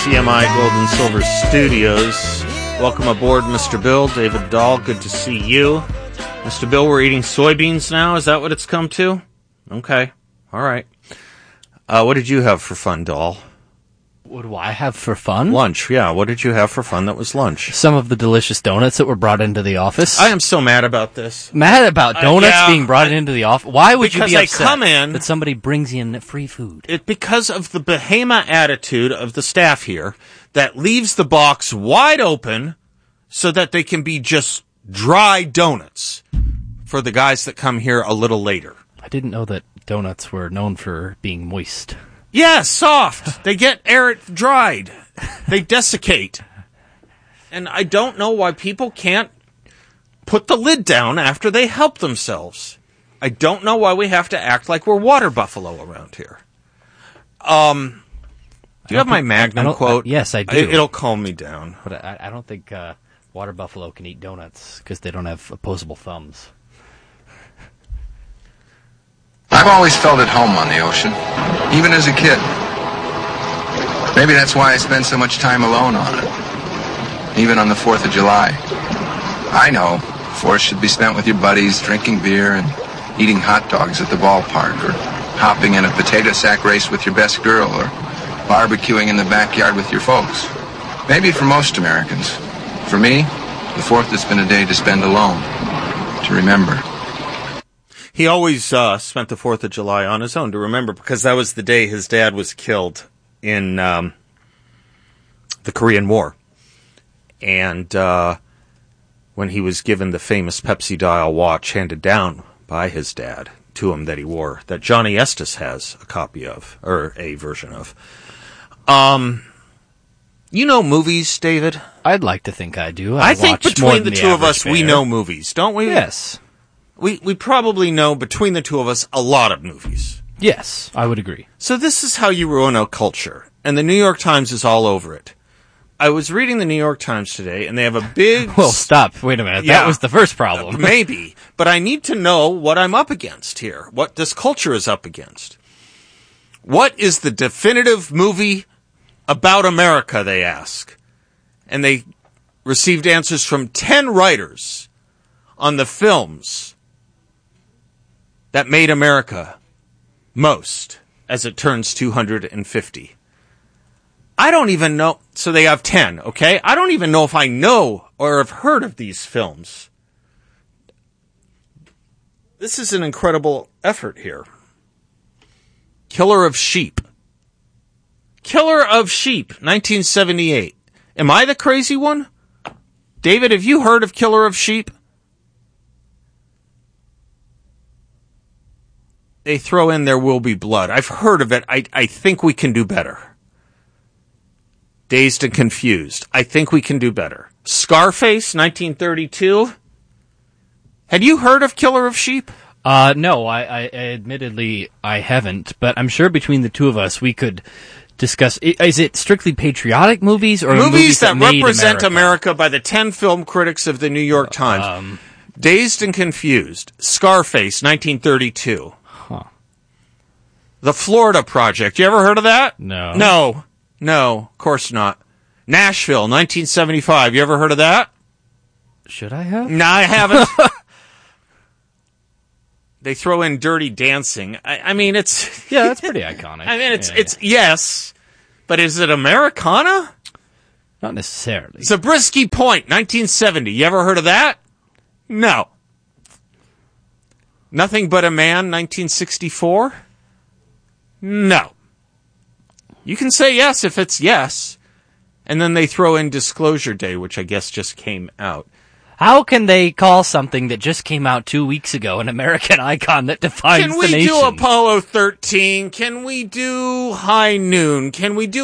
CMI Gold and Silver Studios. Welcome aboard, Mr. Bill. David Dahl, good to see you. Mr. Bill, we're eating soybeans now? Is that what it's come to? Okay. All right. What did you have for fun, Dahl? What do I have for fun? Lunch, yeah. What did you have for fun that was lunch? Some of the delicious donuts that were brought into the office. I am so mad about this. Mad about donuts being brought into the office? Why would you be upset come in, that somebody brings in free food? Because of the Bahama attitude of the staff here that leaves the box wide open so that they can be just dry donuts for the guys that come here a little later. I didn't know that donuts were known for being moist. Yeah, soft. They get air dried. They desiccate. And I don't know why people can't put the lid down after they help themselves. I don't know why we have to act like we're water buffalo around here. Do you have my Magnum quote? Yes, I do. It'll calm me down. But I don't think water buffalo can eat donuts because they don't have opposable thumbs. I've always felt at home on the ocean, even as a kid. Maybe that's why I spend so much time alone on it, even on the 4th of July. I know 4th should be spent with your buddies, drinking beer and eating hot dogs at the ballpark, or hopping in a potato sack race with your best girl, or barbecuing in the backyard with your folks. Maybe for most Americans. For me, the 4th has been a day to spend alone, to remember. He always spent the 4th of July on his own to remember, because that was the day his dad was killed in the Korean War. And when he was given the famous Pepsi dial watch handed down by his dad to him that he wore, that Johnny Estes has a copy of, or a version of. You know movies, David? I'd like to think I do. I think between the two of us, we know movies, don't we? Yes. We probably know, between the two of us, a lot of movies. Yes, I would agree. So this is how you ruin a culture. And the New York Times is all over it. I was reading the New York Times today, and they have a big... Well, stop. Wait a minute. Yeah. That was the first problem. Maybe. But I need to know what I'm up against here. What this culture is up against. What is the definitive movie about America, they ask. And they received answers from 10 writers on the films that made America most as it turns 250. I don't even know. So they have 10, okay? I don't even know if I know or have heard of these films. This is an incredible effort here. Killer of Sheep. Killer of Sheep, 1978. Am I the crazy one? David, have you heard of Killer of Sheep? They throw in There Will Be Blood. I've heard of it. I think we can do better. Dazed and Confused. I think we can do better. Scarface, 1932. Had you heard of Killer of Sheep? No, I admittedly I haven't, but I'm sure between the two of us we could discuss. Is it strictly patriotic movies or movies that represent America by the 10 film critics of the New York Times? Dazed and Confused. Scarface, 1932. The Florida Project. You ever heard of that? No. No, of course not. Nashville, 1975. You ever heard of that? Should I have? No, I haven't. They throw in Dirty Dancing. I mean, it's... Yeah, that's pretty iconic. I mean, it's yes, but is it Americana? Not necessarily. Zabriskie Point, 1970. You ever heard of that? No. Nothing But a Man, 1964? No. You can say yes if it's yes. And then they throw in Disclosure Day, which I guess just came out. How can they call something that just came out 2 weeks ago an American icon that defines the nation? Can we do Apollo 13? Can we do High Noon? Can we do